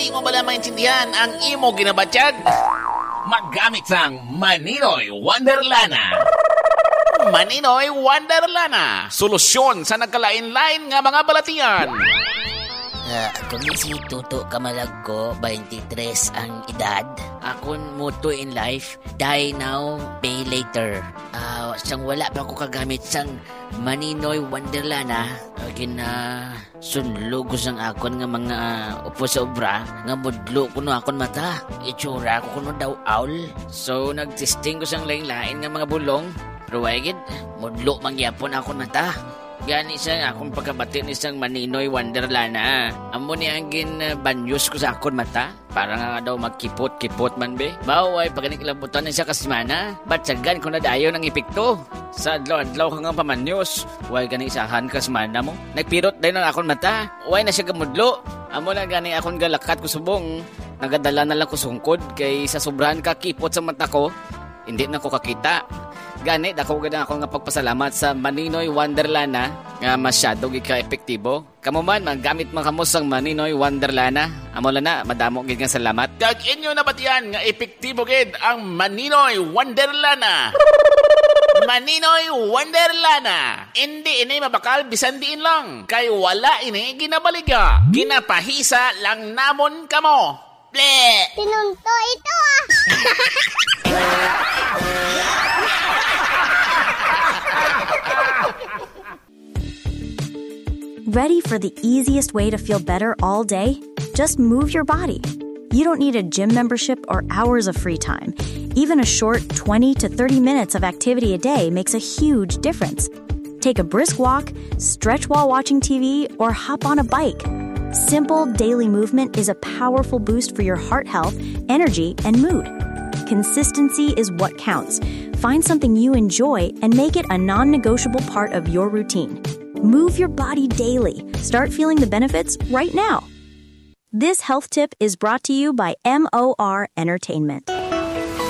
Hindi mo ba na maintindihan ang imo ginabatyag? Maggamit sang Maninoy Wonderlana. Maninoy Wonderlana, solusyon sa nagkalain-lain nga mga balatian. Kung si Tuto Kamalagko, 23 ang edad. Akong motto in life, die now, pay later. Sang wala pa ako kagamit sang Maninoy Wonderlana, sunlog ko sang akon nga mga upo sa obra, nga mudlo ko no akon mata. Itsura ko kuno daw owl. So nagtesting ko sang lain-lain nga mga bulong. Pero wagid, mudlo mangyapon akon mata. Gani siya akong pagkabati ni isang Maninoy Wonderlana. Amo niya ang ginbanyos ko sa akon mata. Para nga daw magkipot-kipot man be. Baway pagkanikilabutan na siya kasimana. Batsagan ko na dayo ng epekto. Sa adlaw-adlaw ka nga pamanyos. Way gani isahan kasimana mo. Nagpirot din ng akon mata. Way na siya gamudlo. Amo na gani akong galakat ko subong. Nagadala na lang ko sungkod. Kay sa sobrahan kakipot sa mata ko. Hindi na ko kakita. Gani, dako ganda ako nga pagpasalamat sa Maninoy Wonderlana nga masyado gika-epektibo. Kamo man, maggamit man kamo sang Maninoy Wonderlana. Amo lang na, madamo gid nga salamat. Kag inyo na batian nga epektibo gid ang Maninoy Wonderlana. Maninoy Wonderlana. Hindi ini mabakal bisan diin lang. Kay wala ini ginabaliga. Ginapahisa lang namon kamo. Ble! Pinunto ito Ready for the easiest way to feel better all day? Just move your body. You don't need a gym membership or hours of free time. Even a short 20 to 30 minutes of activity a day makes a huge difference. Take a brisk walk, stretch while watching TV, or hop on a bike. Simple daily movement is a powerful boost for your heart health, energy, and mood. Consistency is what counts. Find something you enjoy and make it a non-negotiable part of your routine. Move your body daily. Start feeling the benefits right now. This health tip is brought to you by MOR Entertainment.